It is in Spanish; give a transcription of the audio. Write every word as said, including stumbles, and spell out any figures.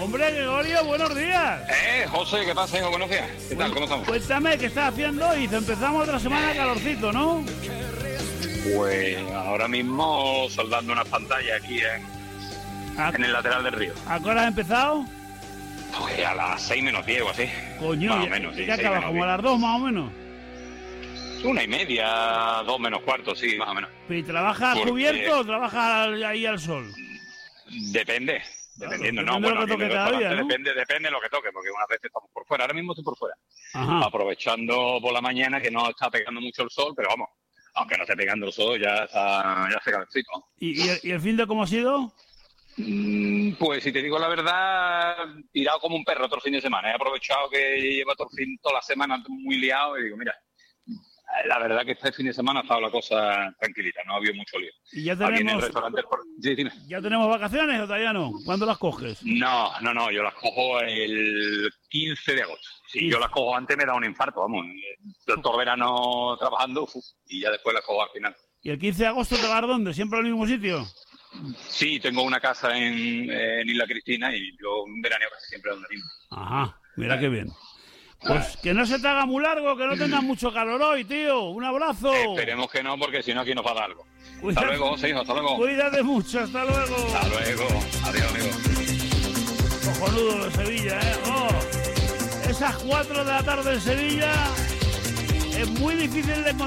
Hombre, Gregorio, buenos días. Eh, José, ¿qué pasa, hijo? Buenos días. ¿Qué tal? ¿Cómo estamos? Cuéntame, ¿qué estás haciendo? Y empezamos otra semana de calorcito, ¿no? Pues ahora mismo soldando unas pantallas aquí en, ¿A, en el lateral del río. ¿A qué hora has empezado? Pues a las seis menos diez o así. Coño, más ya, o menos, sí. ¿qué acabas? ¿Como a las dos más o menos? Una y media, dos menos cuarto, sí, más o menos. ¿Y trabajas Porque... cubierto o trabajas ahí al sol? Depende. Dependiendo, claro, no, depende bueno, de lo que toque cada día, ¿no? depende, depende de lo que toque, porque unas veces estamos por fuera, ahora mismo estoy por fuera. Ajá. Aprovechando por la mañana que no está pegando mucho el sol, pero vamos, aunque no esté pegando el sol, ya está, ya se calentito. ¿Y, y, el, ¿Y el fin de cómo ha sido? Mm, pues si te digo la verdad, tirado como un perro otro fin de semana. He aprovechado que llevo todo, fin, toda la semana muy liado y digo, mira, la verdad que este fin de semana ha estado la cosa tranquilita, no ha habido mucho lío. Y ya Aquí en el tenemos, restaurante... Sí, dime. ¿Ya tenemos vacaciones o todavía no? ¿Cuándo las coges? No, no, no, yo las cojo el quince de agosto. Si ¿Y? yo las cojo antes me da un infarto, vamos. Todo el verano trabajando uf, y ya después las cojo al final. ¿Y el quince de agosto te vas dónde? ¿Siempre al mismo sitio? Sí, tengo una casa en, en Isla Cristina y yo un veraneo casi siempre donde mismo. Ajá, mira qué bien. Pues que no se te haga muy largo, que no tengas mucho calor hoy, tío. Un abrazo. Esperemos que no, porque si no aquí nos va a dar algo. Cuídate, hasta luego, José, hijo, hasta luego. Cuídate mucho, hasta luego. Hasta luego. Adiós, amigo. Cojonudo de Sevilla, ¿eh? Oh, esas cuatro de la tarde en Sevilla es muy difícil de encontrar.